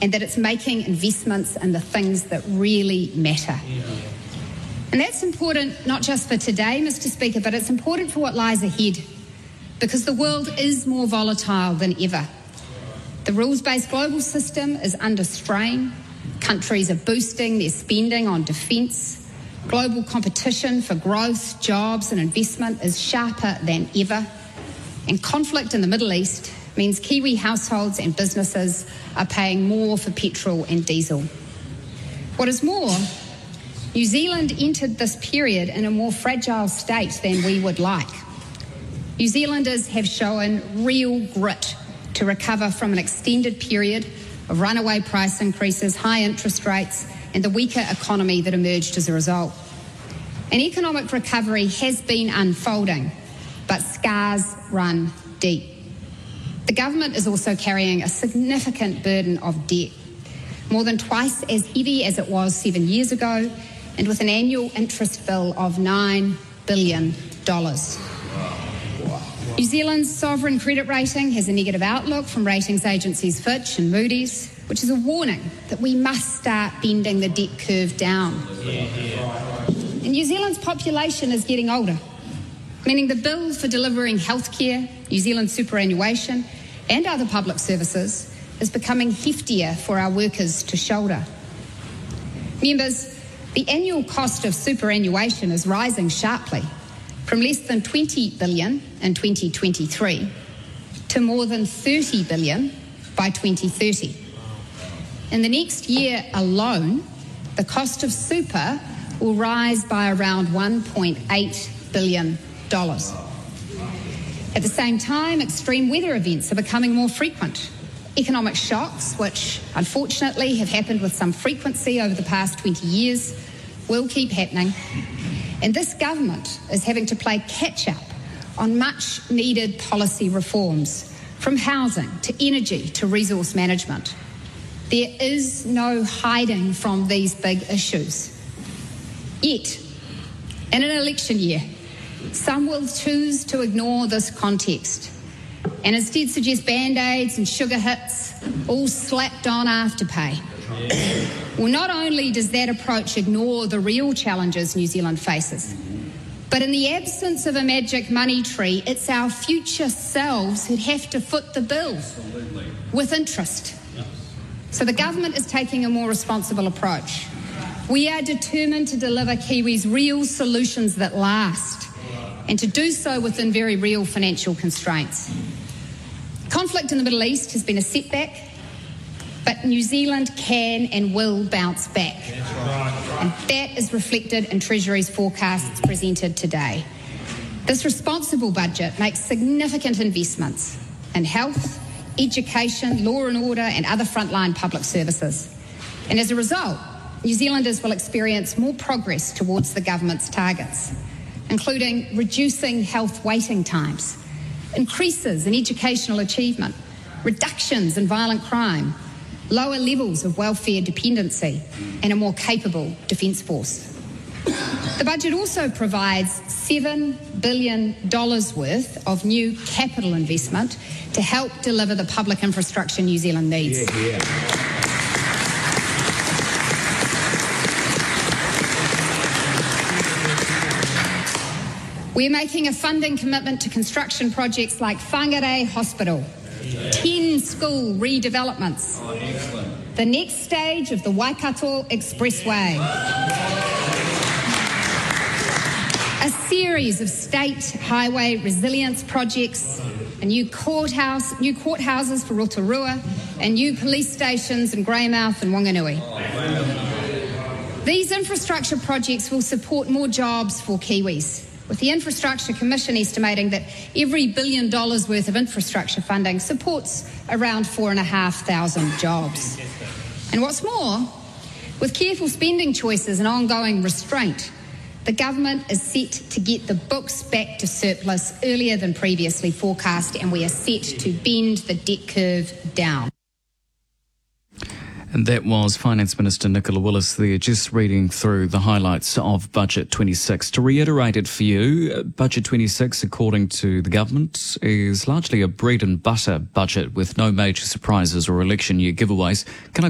and that it's making investments in the things that really matter. And that's important not just for today, Mr. Speaker, but it's important for what lies ahead, because the world is more volatile than ever. The rules-based global system is under strain. Countries are boosting their spending on defence. Global competition for growth, jobs and investment is sharper than ever. And conflict in the Middle East means Kiwi households and businesses are paying more for petrol and diesel. What is more, New Zealand entered this period in a more fragile state than we would like. New Zealanders have shown real grit to recover from an extended period of runaway price increases, high interest rates, and the weaker economy that emerged as a result. An economic recovery has been unfolding, but scars run deep. The government is also carrying a significant burden of debt, more than twice as heavy as it was 7 years ago, and with an annual interest bill of $9 billion. New Zealand's sovereign credit rating has a negative outlook from ratings agencies Fitch and Moody's, which is a warning that we must start bending the debt curve down. And New Zealand's population is getting older, meaning the bill for delivering healthcare, New Zealand superannuation and other public services is becoming heftier for our workers to shoulder. Members, the annual cost of superannuation is rising sharply, from less than $20 billion in 2023 to more than $30 billion by 2030. In the next year alone, the cost of super will rise by around $1.8 billion. At the same time, extreme weather events are becoming more frequent. Economic shocks, which unfortunately have happened with some frequency over the past 20 years, will keep happening. And this government is having to play catch-up on much-needed policy reforms, from housing to energy to resource management. There is no hiding from these big issues. Yet, in an election year, some will choose to ignore this context and instead suggest band-aids and sugar hits, all slapped on Afterpay. Well, not only does that approach ignore the real challenges New Zealand faces, but in the absence of a magic money tree, it's our future selves who'd have to foot the bill with interest. So the government is taking a more responsible approach. We are determined to deliver Kiwis real solutions that last, and to do so within very real financial constraints. Conflict in the Middle East has been a setback, but New Zealand can and will bounce back. And that is reflected in Treasury's forecasts presented today. This responsible budget makes significant investments in health, education, law and order, and other frontline public services. And as a result, New Zealanders will experience more progress towards the government's targets, including reducing health waiting times, increases in educational achievement, reductions in violent crime, lower levels of welfare dependency, and a more capable defence force. The budget also provides $7 billion worth of new capital investment to help deliver the public infrastructure New Zealand needs. We're making a funding commitment to construction projects like Whangarei Hospital, 10 school redevelopments, the next stage of the Waikato Expressway, a series of state highway resilience projects, a new courthouses for Rotorua, and new police stations in Greymouth and Wanganui. These infrastructure projects will support more jobs for Kiwis, with the Infrastructure Commission estimating that every $1 billion worth of infrastructure funding supports around 4,500 jobs. And what's more, with careful spending choices and ongoing restraint, the government is set to get the books back to surplus earlier than previously forecast, and we are set to bend the debt curve down. And that was Finance Minister Nicola Willis there, just reading through the highlights of Budget 26. To reiterate it for you, Budget 26, according to the government, is largely a bread and butter budget with no major surprises or election year giveaways. Can I